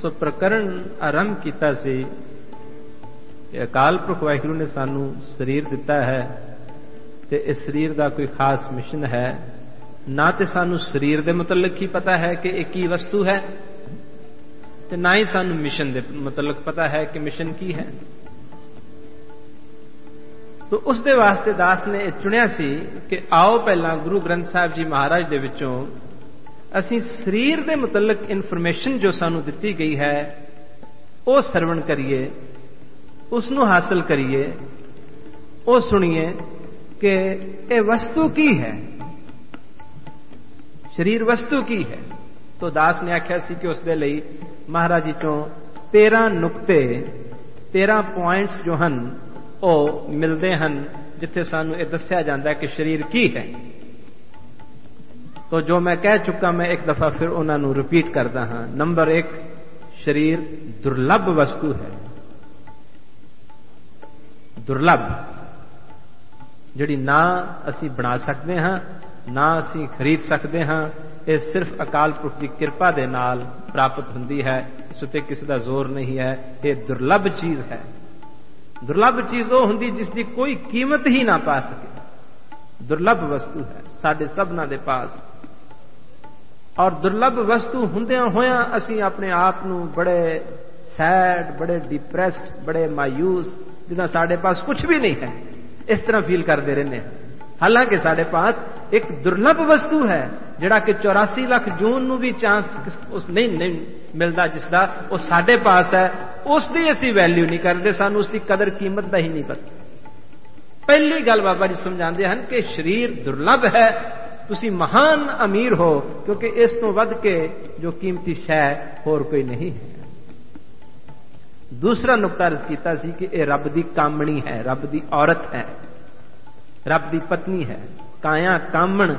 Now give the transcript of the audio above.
सो प्रकरण आरंभ किया सी। अकाल पुरख वाहिगुरू ने सानू शरीर दिता है ते इस शरीर का कोई खास मिशन है ना, तो सानू शरीर के मुतलक ही पता है कि एक ही वस्तु है, ते ना ही सानू मिशन के मुतलक पता है कि मिशन की है। तो उसके वास्ते दास ने चुनिया सी कि आओ पहला गुरु ग्रंथ साहिब जी महाराज दे विचों असी शरीर के मुतलक इनफॉर्मेशन जो सानू दिती गई है वो सरवण करिए, उसनू हासिल करिए, वो सुनिए कि ये वस्तु की है, शरीर वस्तु की है। तो दास ने आख्या सी कि उसके लिए महाराज जी चों 13 नुकते 13 पॉइंट्स जो हैं वो मिलते हैं जिथे सानू ये दस्या जाता है कि शरीर की है। तो जो मैं कह चुका मैं एक दफा फिर उन्होंने रिपीट करता हाँ। नंबर 1, शरीर दुर्लभ वस्तु है। दुर्लभ जिहड़ी ना असी बना सकते हाँ ना असी खरीद सकते हाँ, ये सिर्फ अकाल पुरख की कृपा दे नाल प्राप्त होंदी है। इस उत्ते किसी का जोर नहीं है। ये दुर्लभ चीज है। दुर्लभ चीज वो होंदी जिसकी कोई कीमत ही ना पा सके। दुर्लभ वस्तु है साडे सबना दे पास। और दुर्लभ वस्तु हुंदियां होया असी अपने आप नू बड़े सैड, बड़े डिप्रैस्ड, बड़े मायूस, जिदा साडे पास कुछ भी नहीं है, इस तरह फील करते रहने हैं। हालांकि साडे पास एक दुर्लभ वस्तु है जिहड़ा कि 84 लाख जून नू भी चांस उस नहीं मिलता जिसका वो साडे पास है, उसकी असी वैल्यू नहीं करते, सानू उसकी कदर कीमत का ही नहीं पता। पहली गल बाबा जी समझाते हैं कि शरीर दुर्लभ है, तुसी महान अमीर हो, क्योंकि इस तो वध के जो कीमती शै होर कोई नहीं है। दूसरा नुकता अर्ज किया सी कि यह रब की कामणी है, रब की औरत है, रब की पत्नी है। काया कामण